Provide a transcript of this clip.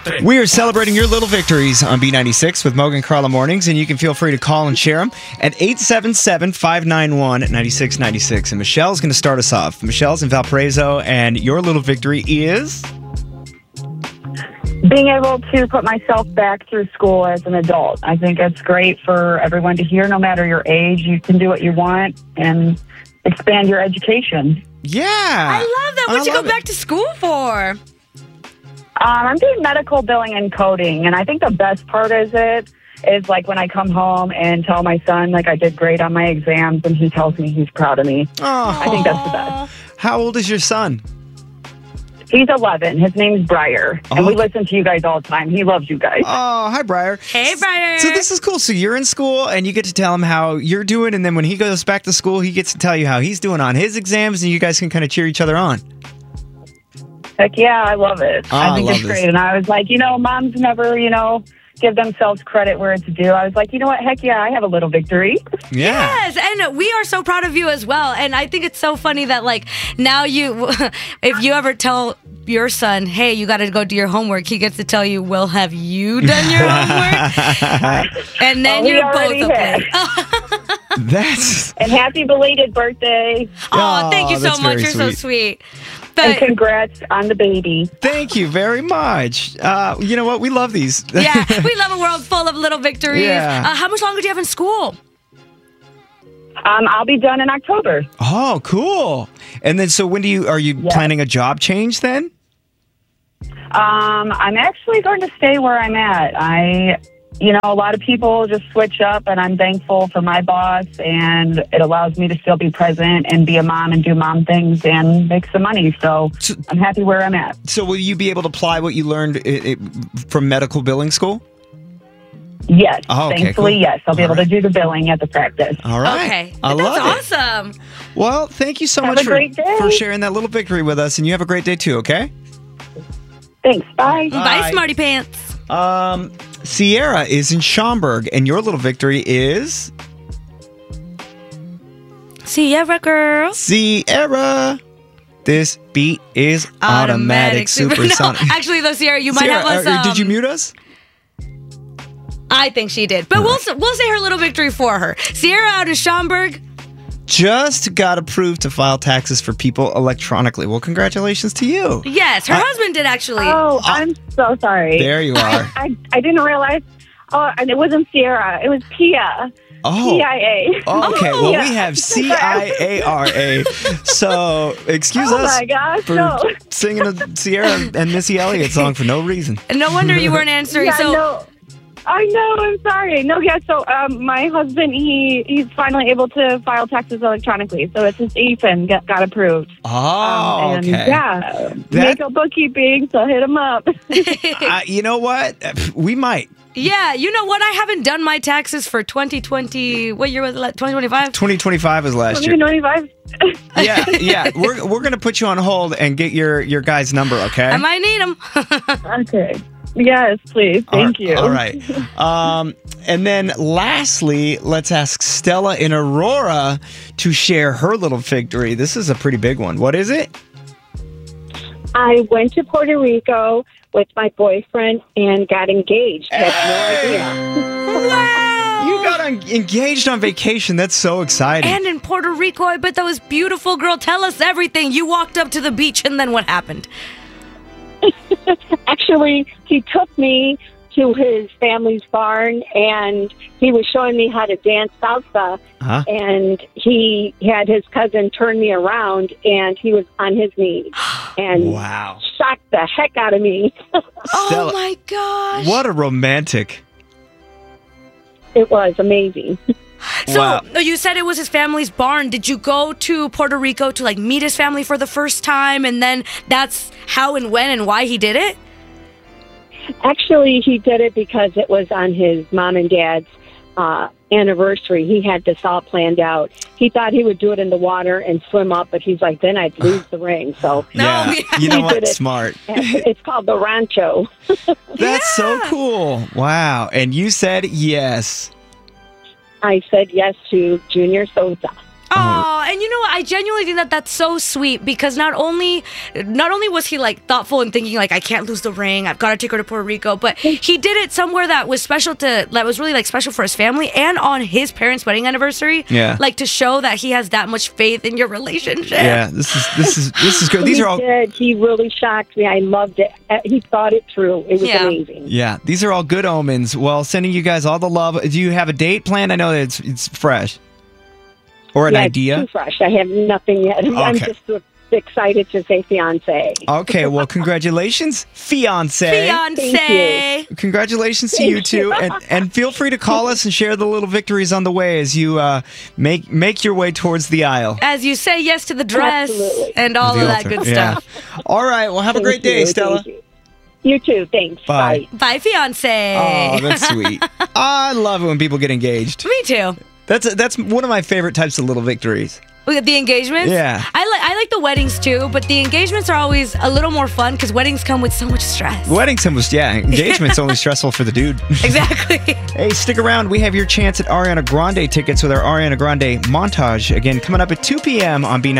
3. We are celebrating your little victories on B96 with Mogan Carla Mornings, and you can feel free to call and share them at 877-591-9696. And Michelle's going to start us off. Michelle's in Valparaiso, and your little victory is... being able to put myself back through school as an adult. I think it's great for everyone to hear, no matter your age. You can do what you want and expand your education. Yeah. I love that. What'd you go back to school for? I'm doing medical billing and coding, and I think the best part is like when I come home and tell my son like I did great on my exams, and he tells me he's proud of me. Oh. I think that's the best. How old is your son? He's 11. His name's Briar, and we listen to you guys all the time. He loves you guys. Oh, hi, Briar. Hey, Briar. So this is cool. So you're in school, and you get to tell him how you're doing, and then when he goes back to school, he gets to tell you how he's doing on his exams, and you guys can kind of cheer each other on. Heck yeah, I love it. Oh, I think I it's love great. this. And I was like, moms never, give themselves credit where it's due. I was like, you know what? Heck yeah, I have a little victory. Yeah. Yes, and we are so proud of you as well. And I think it's so funny that now if you ever tell your son, hey, you got to go do your homework, he gets to tell you, well, have you done your homework? And then you're both okay. That's... And happy belated birthday. Oh, thank you so that's much. very You're so sweet. And But congrats on the baby. Thank you very much. You know what? We love these. yeah, we love a world full of little victories. Yeah. How much longer do you have in school? I'll be done in October. Oh, cool. And then, so when are you planning a job change then? I'm actually going to stay where I'm at. A lot of people just switch up, and I'm thankful for my boss, and it allows me to still be present and be a mom and do mom things and make some money. So I'm happy where I'm at. So will you be able to apply what you learned from medical billing school? Yes. Oh, okay, Thankfully, cool. yes. I'll be able to do the billing at the practice. All right. Okay. I love it. That's awesome. Well, thank you so Have much a great day. for sharing that little victory with us, and you have a great day too, okay? Thanks. Bye. Bye, Smarty Pants. Sierra is in Schaumburg, and your little victory is... Sierra girl. Sierra. This beat is automatic supersonic. No, actually, though, Sierra, you might Sierra, have us. did you mute us? I think she did, but we'll say her little victory for her. Sierra out of Schaumburg. Just got approved to file taxes for people electronically. Well, congratulations to you. Yes, her husband did actually. Oh, I'm so sorry. There you are. I didn't realize. Oh, and it wasn't Sierra. It was Pia. Oh. PIA. Oh, okay, well, Yeah. we have CIARA. So, excuse us my gosh, for no. singing a Sierra and Missy Elliott song for no reason. No wonder you weren't answering. Yeah, so no. I know. I'm sorry. No, yeah. So, my husband, he's finally able to file taxes electronically. So it's his Ethan got approved. Oh, And okay. yeah, make a bookkeeping. So hit him up. You know what? We might. yeah, you know what? I haven't done my taxes for 2020. What year was it? 2025. 2025 was last year. 2025. Yeah. We're gonna put you on hold and get your guy's number. Okay. I might need them. Okay. Yes, please. Thank you. All right. And then lastly, let's ask Stella in Aurora to share her little victory. This is a pretty big one. What is it? I went to Puerto Rico with my boyfriend and got engaged. Had no idea. Wow. You got engaged on vacation. That's so exciting. And in Puerto Rico, I bet that was beautiful, girl. Tell us everything. You walked up to the beach, and then what happened? Actually, he took me to his family's barn, and he was showing me how to dance salsa. Huh? And he had his cousin turn me around, and he was on his knees and Wow. shocked the heck out of me. Oh, Stella, my gosh. what a romantic. It was amazing. So Wow. you said it was his family's barn. Did you go to Puerto Rico to meet his family for the first time, and then that's how and when and why he did it? Actually, he did it because it was on his mom and dad's anniversary. He had this all planned out. He thought he would do it in the water and swim up, but he's like, then I'd lose the ring. So Yeah. You know He what? did it. Smart. it's called the Rancho. That's so cool. Wow. And you said yes. I said yes to Junior Sosa. Oh, and you know what? I genuinely think that that's so sweet because not only was he like thoughtful and thinking like I can't lose the ring, I've got to take her to Puerto Rico, but he did it somewhere that was really like special for his family and on his parents' wedding anniversary. Yeah. Like to show that he has that much faith in your relationship. Yeah, this is good. These are all He really shocked me. I loved it. He thought it through. It was amazing. Yeah, these are all good omens. Well, sending you guys all the love. Do you have a date planned? I know that it's fresh. Or an idea? It's too fresh. I have nothing yet. I'm just so excited to say fiance. Okay, well, congratulations, fiance. Fiance. Congratulations to you two, and feel free to call us and share the little victories on the way as you make your way towards the aisle. As you say yes to the dress Absolutely. and all The of that altar. good Yeah. stuff. All right, well, have a great day, Stella. You too. Thanks. Bye. Bye, fiance. Oh, that's sweet. I love it when people get engaged. Me too. That's one of my favorite types of little victories. Look at the engagements. Yeah. I like the weddings too, but the engagements are always a little more fun because weddings come with so much stress. Weddings almost, engagement's only stressful for the dude. Exactly. Hey, stick around. We have your chance at Ariana Grande tickets with our Ariana Grande montage. Again, coming up at 2 p.m. on B90.